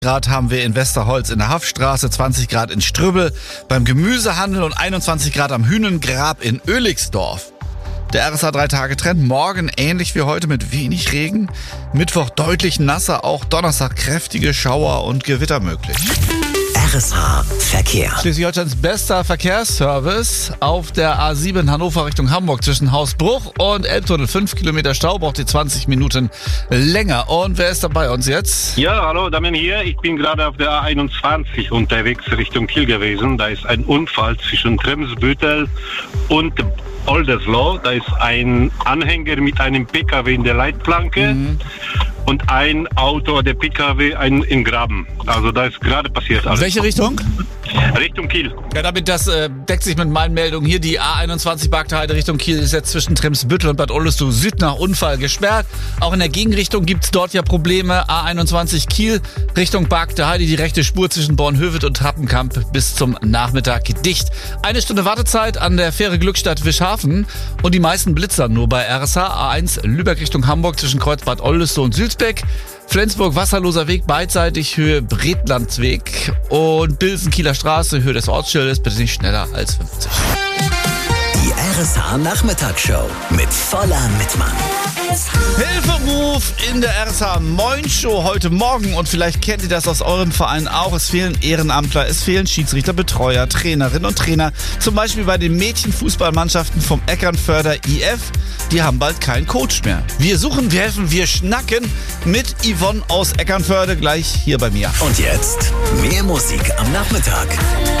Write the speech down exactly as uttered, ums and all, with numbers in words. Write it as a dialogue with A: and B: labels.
A: Grad haben wir in Westerholz in der Haffstraße, zwanzig Grad in Strübbel beim Gemüsehandel und einundzwanzig Grad am Hühnengrab in Oelixdorf. Der R S A drei Tage Trend, morgen ähnlich wie heute mit wenig Regen, Mittwoch deutlich nasser, auch Donnerstag kräftige Schauer und Gewitter möglich.
B: R S H Verkehr.
A: Schleswig-Holsteins bester Verkehrsservice auf der A sieben Hannover Richtung Hamburg zwischen Hausbruch und Elbtunnel. fünf Kilometer Stau, braucht ihr zwanzig Minuten länger. Und wer ist da bei uns jetzt?
C: Ja, hallo, Damian hier. Ich bin gerade auf der A einundzwanzig unterwegs Richtung Kiel gewesen. Da ist ein Unfall zwischen Tremsbüttel und Oldesloe. Da ist ein Anhänger mit einem P K W in der Leitplanke. Mhm. Und ein Auto, der P K W, ein im Graben. Also da ist gerade passiert alles.
A: Welche Richtung?
C: Richtung Kiel.
A: Ja, damit das äh, deckt sich mit meinen Meldungen hier. Die A einundzwanzig Bagdeheide Richtung Kiel ist jetzt zwischen Tremsbüttel und Bad Oldesloe Süd nach Unfall gesperrt. Auch in der Gegenrichtung gibt es dort ja Probleme. A einundzwanzig Kiel Richtung Bagdeheide, die rechte Spur zwischen Bornhöved und Happenkamp bis zum Nachmittag dicht. Eine Stunde Wartezeit an der Fähre Glückstadt Wischhafen und die meisten Blitzer nur bei R S H. A eins Lübeck Richtung Hamburg zwischen Kreuzbad Oldesloe und Sülzbeck. Flensburg Wasserloser Weg beidseitig Höhe Bredlandsweg und Bilsen Kieler Straße Höhe des Ortsschildes bitte nicht schneller als fünfzig.
B: Die R S H Nachmittagsshow mit voller Mitmann.
A: Hilferuf in der R S H Moin Show heute Morgen und vielleicht kennt ihr das aus eurem Verein auch. Es fehlen Ehrenamtler, es fehlen Schiedsrichter, Betreuer, Trainerinnen und Trainer. Zum Beispiel bei den Mädchenfußballmannschaften vom Eckernförder I F. Die haben bald keinen Coach mehr. Wir suchen, wir helfen, wir schnacken mit Yvonne aus Eckernförde gleich hier bei mir.
B: Und jetzt mehr Musik am Nachmittag.